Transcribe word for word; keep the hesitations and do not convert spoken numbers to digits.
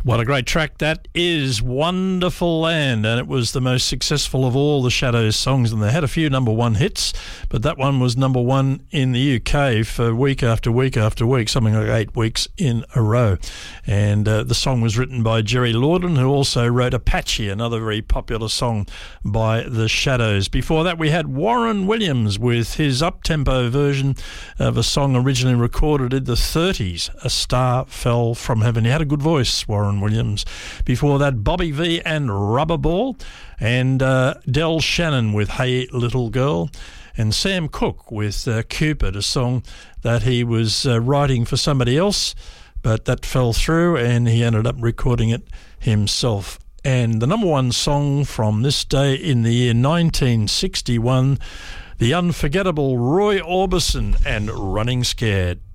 What a great track that is, Wonderful Land, and it was the most successful of all the Shadows songs, and they had a few number one hits, but that one was number one in the U K for week after week after week, something like eight weeks in a row. And uh, the song was written by Jerry Lorden, who also wrote Apache, another very popular song by the Shadows. Before that we had Warren Williams with his up-tempo version of a song originally recorded in the thirties, A Star Fell From Heaven. He had a good voice, Warren Williams. Before that, Bobby Vee and Rubberball, and uh, Del Shannon with Hey Little Girl, and Sam Cooke with uh, Cupid, a song that he was uh, writing for somebody else, but that fell through and he ended up recording it himself. And the number one song from this day in the year nineteen sixty-one, the unforgettable Roy Orbison and Running Scared.